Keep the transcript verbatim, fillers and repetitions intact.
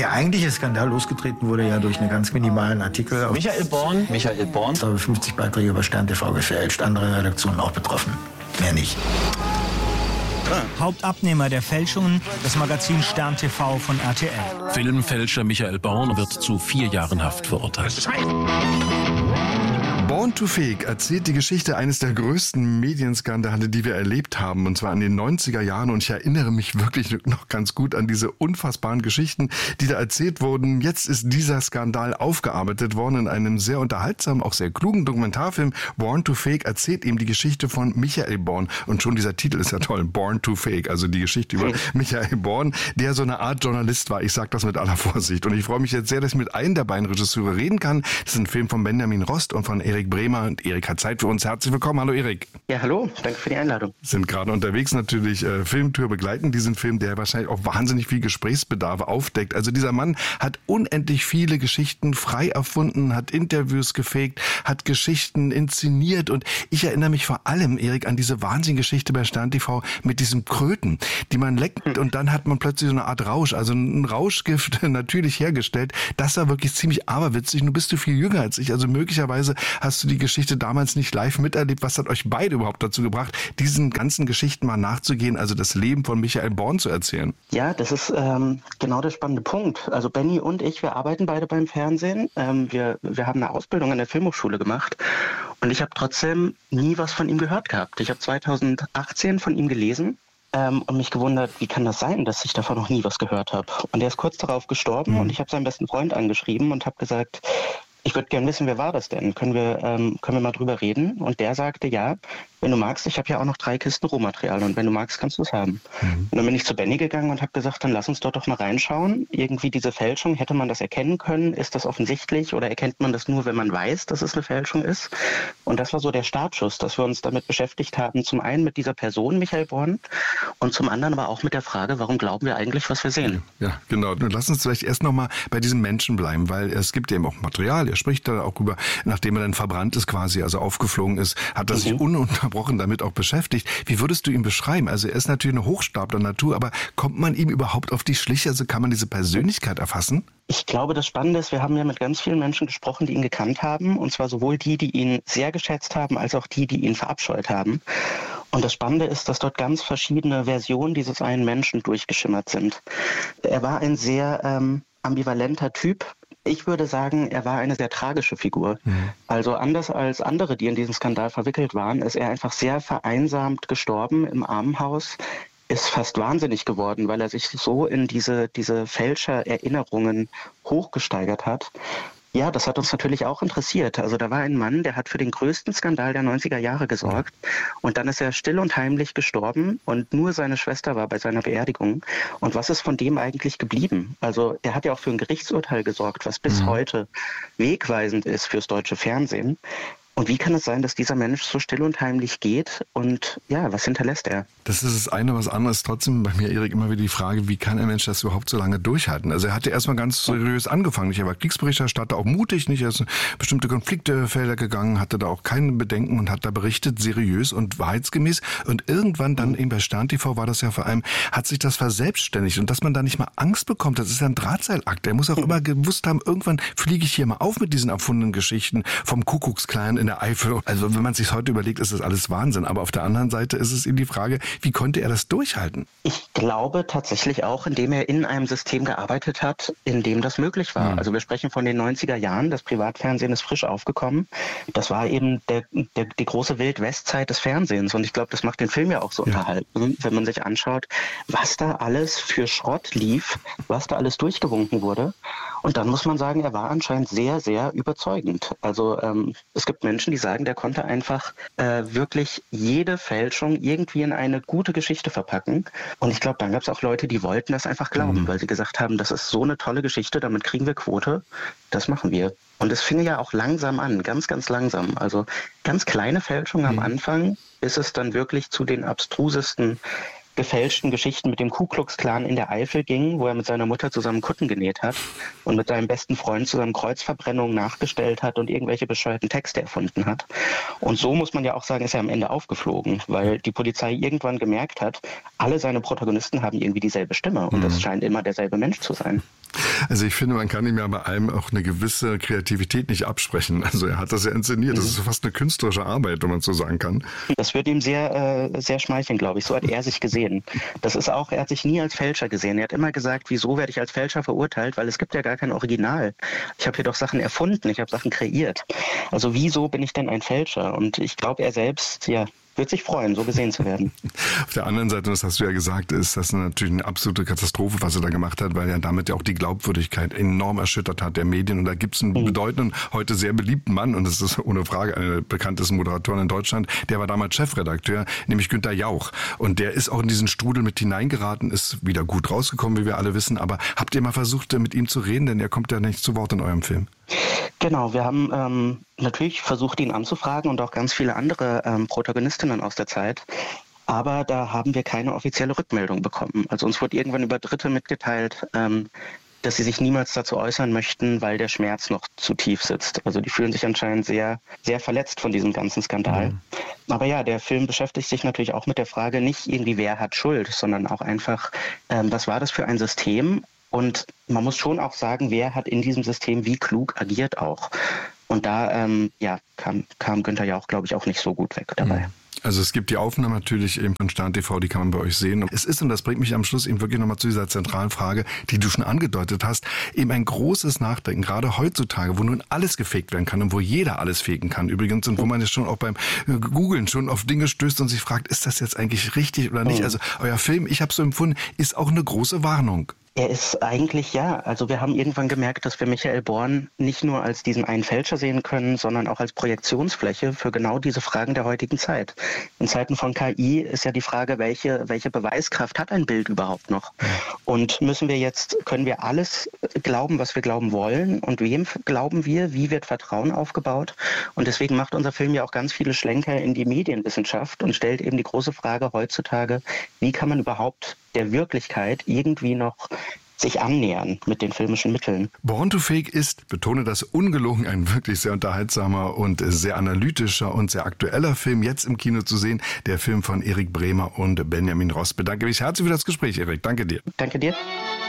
Der eigentliche Skandal losgetreten wurde ja durch einen ganz minimalen Artikel. Auf Michael Born. Michael Born. Ich habe fünfzig Beiträge über Stern T V gefälscht, andere Redaktionen auch betroffen. Mehr nicht. Hauptabnehmer der Fälschungen, das Magazin Stern T V von R T L. Filmfälscher Michael Born wird zu vier Jahren Haft verurteilt. Born to Fake erzählt die Geschichte eines der größten Medienskandale, die wir erlebt haben, und zwar in den neunziger Jahren. Und ich erinnere mich wirklich noch ganz gut an diese unfassbaren Geschichten, die da erzählt wurden. Jetzt ist dieser Skandal aufgearbeitet worden in einem sehr unterhaltsamen, auch sehr klugen Dokumentarfilm. Born to Fake erzählt ihm die Geschichte von Michael Born. Und schon dieser Titel ist ja toll, Born to Fake, also die Geschichte über Michael Born, der so eine Art Journalist war. Ich sage das mit aller Vorsicht. Und ich freue mich jetzt sehr, dass ich mit einem der beiden Regisseure reden kann. Das ist ein Film von Benjamin Rost und von Erik Bremer. Und Erik hat Zeit für uns. Herzlich willkommen. Hallo Erik. Ja, hallo. Danke für die Einladung. Sind gerade unterwegs natürlich, äh, Filmtour begleiten diesen Film, der wahrscheinlich auch wahnsinnig viel Gesprächsbedarf aufdeckt. Also dieser Mann hat unendlich viele Geschichten frei erfunden, hat Interviews gefaked, hat Geschichten inszeniert. Und ich erinnere mich vor allem, Erik, an diese Wahnsinngeschichte bei Stern T V mit diesem Kröten, die man leckt hm. und dann hat man plötzlich so eine Art Rausch, also ein Rauschgift natürlich hergestellt. Das war wirklich ziemlich aberwitzig. Nun bist du viel jünger als ich, also möglicherweise hast du die Geschichte damals nicht live miterlebt. Was hat euch beide überhaupt dazu gebracht, diesen ganzen Geschichten mal nachzugehen, also das Leben von Michael Born zu erzählen? Ja, das ist ähm, genau der spannende Punkt. Also Benny und ich, wir arbeiten beide beim Fernsehen. Ähm, wir, wir haben eine Ausbildung an der Filmhochschule gemacht und ich habe trotzdem nie was von ihm gehört gehabt. Ich habe zweitausendachtzehn von ihm gelesen ähm, und mich gewundert, wie kann das sein, dass ich davon noch nie was gehört habe. Und er ist kurz darauf gestorben mhm. und ich habe seinen besten Freund angeschrieben und habe gesagt, ich würde gerne wissen, wer war das denn? Können wir, ähm, können wir mal drüber reden? Und der sagte, ja, wenn du magst, ich habe ja auch noch drei Kisten Rohmaterial und wenn du magst, kannst du es haben. Mhm. Und dann bin ich zu Benny gegangen und habe gesagt, dann lass uns dort doch mal reinschauen. Irgendwie diese Fälschung, hätte man das erkennen können? Ist das offensichtlich oder erkennt man das nur, wenn man weiß, dass es eine Fälschung ist? Und das war so der Startschuss, dass wir uns damit beschäftigt haben, zum einen mit dieser Person, Michael Born, und zum anderen aber auch mit der Frage, warum glauben wir eigentlich, was wir sehen? Ja, genau. Nun lass uns vielleicht erst noch mal bei diesem Menschen bleiben, weil es gibt ja eben auch Material, er spricht da auch über, nachdem er dann verbrannt ist quasi, also aufgeflogen ist, hat er sich mhm. ununterbrochen damit auch beschäftigt. Wie würdest du ihn beschreiben? Also er ist natürlich eine Hochstapler Natur, aber kommt man ihm überhaupt auf die Schliche? Also kann man diese Persönlichkeit erfassen? Ich glaube, das Spannende ist, wir haben ja mit ganz vielen Menschen gesprochen, die ihn gekannt haben, und zwar sowohl die, die ihn sehr geschätzt haben, als auch die, die ihn verabscheut haben. Und das Spannende ist, dass dort ganz verschiedene Versionen dieses einen Menschen durchgeschimmert sind. Er war ein sehr ähm, ambivalenter Typ. Ich würde sagen, er war eine sehr tragische Figur. Mhm. Also anders als andere, die in diesen Skandal verwickelt waren, ist er einfach sehr vereinsamt gestorben im Armenhaus, ist fast wahnsinnig geworden, weil er sich so in diese, diese Fälscher-Erinnerungen hochgesteigert hat. Ja, das hat uns natürlich auch interessiert. Also da war ein Mann, der hat für den größten Skandal der neunziger Jahre gesorgt und dann ist er still und heimlich gestorben und nur seine Schwester war bei seiner Beerdigung. Und was ist von dem eigentlich geblieben? Also er hat ja auch für ein Gerichtsurteil gesorgt, was bis mhm. heute wegweisend ist fürs deutsche Fernsehen. Und wie kann es sein, dass dieser Mensch so still und heimlich geht und ja, was hinterlässt er? Das ist das eine, was anderes ist trotzdem bei mir, Erik, immer wieder die Frage, wie kann ein Mensch das überhaupt so lange durchhalten? Also er hatte erstmal ganz seriös angefangen. Er war Kriegsberichterstatter, auch mutig, nicht? Er ist in bestimmte Konfliktefelder gegangen, hatte da auch keine Bedenken und hat da berichtet, seriös und wahrheitsgemäß. Und irgendwann dann eben bei Stern T V war das ja vor allem, hat sich das verselbstständigt. Und dass man da nicht mal Angst bekommt, das ist ja ein Drahtseilakt. Er muss auch immer gewusst haben, irgendwann fliege ich hier mal auf mit diesen erfundenen Geschichten vom Kuckucksklan in der Eifel. Also wenn man sich heute überlegt, ist das alles Wahnsinn. Aber auf der anderen Seite ist es eben die Frage, wie konnte er das durchhalten? Ich glaube tatsächlich auch, indem er in einem System gearbeitet hat, in dem das möglich war. Mhm. Also wir sprechen von den neunziger Jahren, das Privatfernsehen ist frisch aufgekommen. Das war eben der, der, die große Wild-West-Zeit des Fernsehens. Und ich glaube, das macht den Film ja auch so ja. unterhalten, wenn man sich anschaut, was da alles für Schrott lief, was da alles durchgewunken wurde. Und dann muss man sagen, er war anscheinend sehr, sehr überzeugend. Also ähm, es gibt Menschen, die sagen, der konnte einfach äh, wirklich jede Fälschung irgendwie in eine gute Geschichte verpacken. Und ich glaube, dann gab es auch Leute, die wollten das einfach glauben, mhm. weil sie gesagt haben, das ist so eine tolle Geschichte, damit kriegen wir Quote, das machen wir. Und es fing ja auch langsam an, ganz, ganz langsam. Also ganz kleine Fälschungen mhm. am Anfang, bis es dann wirklich zu den abstrusesten gefälschten Geschichten mit dem Ku Klux Klan in der Eifel ging, wo er mit seiner Mutter zusammen Kutten genäht hat und mit seinem besten Freund zusammen Kreuzverbrennungen nachgestellt hat und irgendwelche bescheuerten Texte erfunden hat. Und so muss man ja auch sagen, ist er am Ende aufgeflogen, weil die Polizei irgendwann gemerkt hat, alle seine Protagonisten haben irgendwie dieselbe Stimme und es mhm. scheint immer derselbe Mensch zu sein. Also ich finde, man kann ihm ja bei allem auch eine gewisse Kreativität nicht absprechen. Also er hat das ja inszeniert. Das ist fast eine künstlerische Arbeit, wenn man so sagen kann. Das wird ihm sehr, äh, sehr schmeicheln, glaube ich. So hat er sich gesehen. Das ist auch, er hat sich nie als Fälscher gesehen. Er hat immer gesagt, wieso werde ich als Fälscher verurteilt? Weil es gibt ja gar kein Original. Ich habe hier doch Sachen erfunden, ich habe Sachen kreiert. Also wieso bin ich denn ein Fälscher? Und ich glaube, er selbst, ja, wird sich freuen, so gesehen zu werden. Auf der anderen Seite, das hast du ja gesagt, ist das natürlich eine absolute Katastrophe, was er da gemacht hat, weil er damit ja auch die Glaubwürdigkeit enorm erschüttert hat der Medien. Und da gibt es einen mhm. bedeutenden, heute sehr beliebten Mann, und das ist ohne Frage einer der bekanntesten Moderatoren in Deutschland, der war damals Chefredakteur, nämlich Günther Jauch. Und der ist auch in diesen Strudel mit hineingeraten, ist wieder gut rausgekommen, wie wir alle wissen. Aber habt ihr mal versucht, mit ihm zu reden? Denn er kommt ja nicht zu Wort in eurem Film. Genau, wir haben ähm, natürlich versucht, ihn anzufragen und auch ganz viele andere ähm, Protagonistinnen aus der Zeit. Aber da haben wir keine offizielle Rückmeldung bekommen. Also uns wurde irgendwann über Dritte mitgeteilt, ähm, dass sie sich niemals dazu äußern möchten, weil der Schmerz noch zu tief sitzt. Also die fühlen sich anscheinend sehr, sehr verletzt von diesem ganzen Skandal. Mhm. Aber ja, der Film beschäftigt sich natürlich auch mit der Frage, nicht irgendwie, wer hat Schuld, sondern auch einfach, ähm, was war das für ein System? Und man muss schon auch sagen, wer hat in diesem System wie klug agiert auch. Und da ähm, ja, kam, kam Günther Jauch, glaube ich, auch nicht so gut weg dabei. Also es gibt die Aufnahme natürlich eben von Stern T V, die kann man bei euch sehen. Es ist, und das bringt mich am Schluss eben wirklich nochmal zu dieser zentralen Frage, die du schon angedeutet hast, eben ein großes Nachdenken, gerade heutzutage, wo nun alles gefaked werden kann und wo jeder alles faken kann übrigens, und wo man jetzt schon auch beim Googlen schon auf Dinge stößt und sich fragt, ist das jetzt eigentlich richtig oder nicht? Also euer Film, ich habe es so empfunden, ist auch eine große Warnung. Er ist eigentlich, ja, also wir haben irgendwann gemerkt, dass wir Michael Born nicht nur als diesen einen Fälscher sehen können, sondern auch als Projektionsfläche für genau diese Fragen der heutigen Zeit. In Zeiten von K I ist ja die Frage, welche, welche Beweiskraft hat ein Bild überhaupt noch? Und müssen wir jetzt, können wir alles glauben, was wir glauben wollen? Und wem glauben wir? Wie wird Vertrauen aufgebaut? Und deswegen macht unser Film ja auch ganz viele Schlenker in die Medienwissenschaft und stellt eben die große Frage heutzutage, wie kann man überhaupt der Wirklichkeit irgendwie noch sich annähern mit den filmischen Mitteln. Born to Fake ist, betone das ungelogen, ein wirklich sehr unterhaltsamer und sehr analytischer und sehr aktueller Film, jetzt im Kino zu sehen. Der Film von Erik Bremer und Benjamin Ross. Bedanke mich herzlich für das Gespräch, Erik. Danke dir. Danke dir.